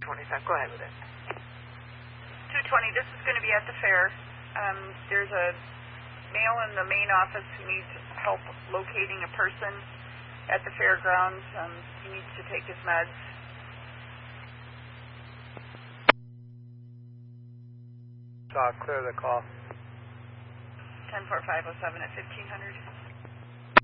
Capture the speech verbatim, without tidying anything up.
twenty-five, go ahead with it. two twenty, this is going to be at the fair. Um, there's a male in the main office who needs help locating a person at the fairgrounds. Um, he needs to take his meds. Uh, clear the call. ten four five oh seven at fifteen hundred.